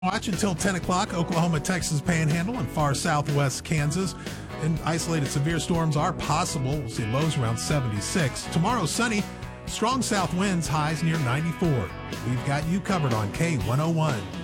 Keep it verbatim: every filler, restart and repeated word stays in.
Watch until ten o'clock, Oklahoma, Texas Panhandle, and far southwest Kansas. And isolated severe storms are possible. We'll see lows around seventy-six. Tomorrow, sunny, strong south winds, highs near ninety-four. We've got you covered on K one oh one.